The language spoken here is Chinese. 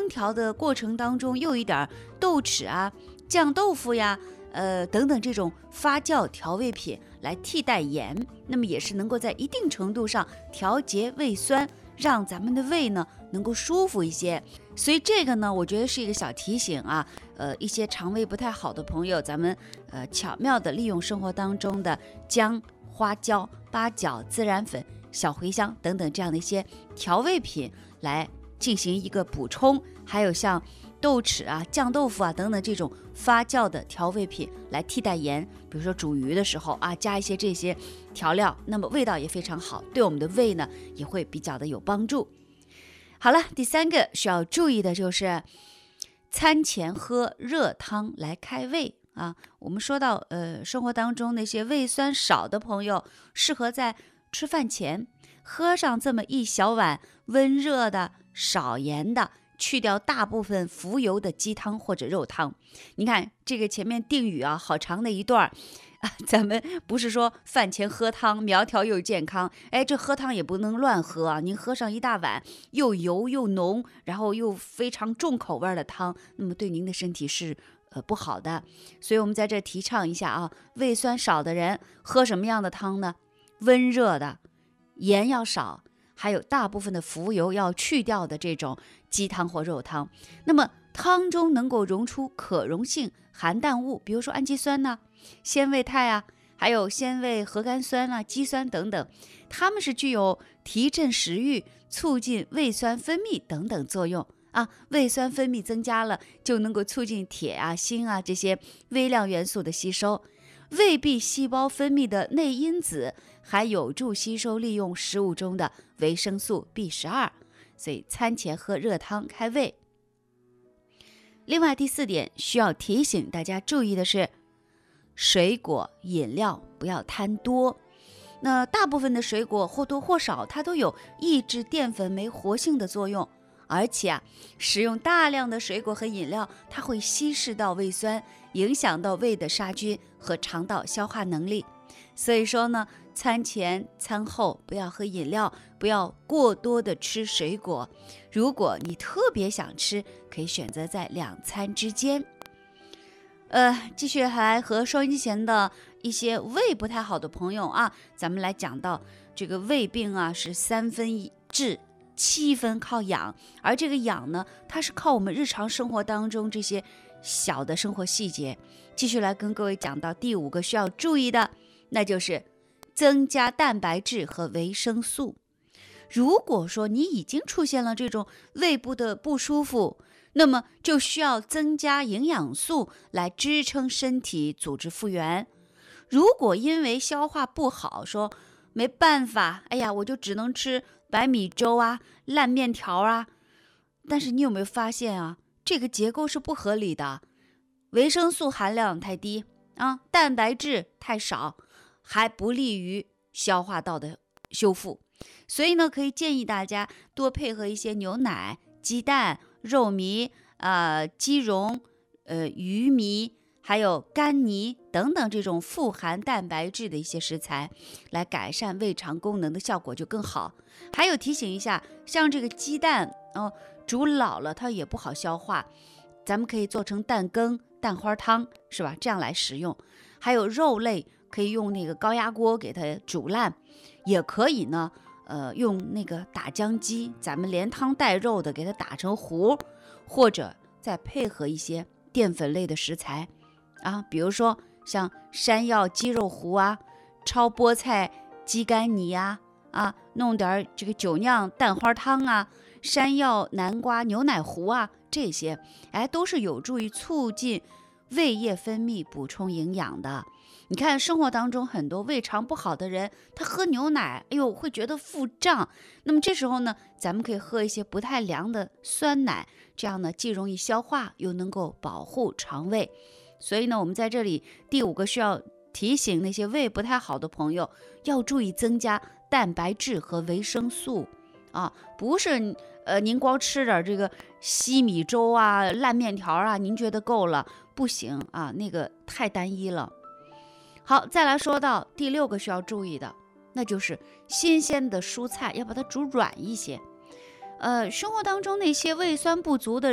烹调的过程当中又一点豆豉啊、酱豆腐呀，等等这种发酵调味品来替代盐，那么也是能够在一定程度上调节胃酸，让咱们的胃呢能够舒服一些。所以这个呢，我觉得是一个小提醒啊。一些肠胃不太好的朋友，咱们巧妙的利用生活当中的姜、花椒、八角、孜然粉、小茴香等等这样的一些调味品来进行一个补充，还有像豆豉啊、酱豆腐啊等等这种发酵的调味品来替代盐，比如说煮鱼的时候啊，加一些这些调料，那么味道也非常好，对我们的胃呢也会比较的有帮助。好了，第3个需要注意的就是餐前喝热汤来开胃啊。我们说到生活当中那些胃酸少的朋友，适合在吃饭前喝上这么一小碗温热的少盐的去掉大部分浮油的鸡汤或者肉汤。你看这个前面定语啊，好长的一段啊，咱们不是说饭前喝汤苗条又健康，这喝汤也不能乱喝啊，您喝上一大碗又油又浓，然后又非常重口味的汤，那么对您的身体是不好的。所以我们在这提倡一下啊，胃酸少的人喝什么样的汤呢？温热的，盐要少，还有大部分的浮油要去掉的这种鸡汤或肉汤。那么汤中能够溶出可溶性含氮物，比如说氨基酸呢、鲜味肽啊，还有鲜味核苷酸啊、肌酸等等，它们是具有提振食欲、促进胃酸分泌等等作用啊。胃酸分泌增加了，就能够促进铁啊、锌啊这些微量元素的吸收。胃壁细胞分泌的内因子还有助吸收利用食物中的维生素 B12， 所以餐前喝热汤开胃。另外第4点需要提醒大家注意的是，水果饮料不要贪多。那大部分的水果或多或少它都有抑制淀粉酶活性的作用，而且食用大量的水果和饮料，它会稀释到胃酸，影响到胃的杀菌和肠道消化能力。所以说呢，餐前餐后不要喝饮料，不要过多的吃水果。如果你特别想吃，可以选择在2餐之间。继续来和收音机前的一些胃不太好的朋友啊，咱们来讲到这个胃病啊，是3分治，7分靠养。而这个养呢，它是靠我们日常生活当中这些小的生活细节。继续来跟各位讲到第5个需要注意的，那就是增加蛋白质和维生素。如果说你已经出现了这种胃部的不舒服，那么就需要增加营养素来支撑身体组织复原。如果因为消化不好，说没办法，我就只能吃白米粥啊、烂面条啊，但是你有没有发现啊，这个结构是不合理的，维生素含量太低啊，蛋白质太少，还不利于消化道的修复。所以呢，可以建议大家多配合一些牛奶、鸡蛋、肉糜、鸡蓉、鱼糜，还有干泥等等这种富含蛋白质的一些食材，来改善胃肠功能的效果就更好。还有提醒一下，像这个鸡蛋煮老了它也不好消化，咱们可以做成蛋羹、蛋花汤，是吧？这样来食用。还有肉类可以用那个高压锅给它煮烂，也可以呢用那个打浆机，咱们连汤带肉的给它打成糊，或者再配合一些淀粉类的食材啊，比如说像山药鸡肉糊啊、焯菠菜鸡肝泥啊，弄点这个酒酿蛋花汤啊、山药南瓜牛奶糊啊，这些都是有助于促进胃液分泌、补充营养的。你看生活当中很多胃肠不好的人，他喝牛奶会觉得腹胀，那么这时候呢，咱们可以喝一些不太凉的酸奶，这样呢既容易消化，又能够保护肠胃。所以呢，我们在这里第5个需要提醒那些胃不太好的朋友，要注意增加蛋白质和维生素啊，不是您光吃点这个稀米粥啊、烂面条啊，您觉得够了？不行啊，那个太单一了。好，再来说到第6个需要注意的，那就是新鲜的蔬菜要把它煮软一些。生活当中那些胃酸不足的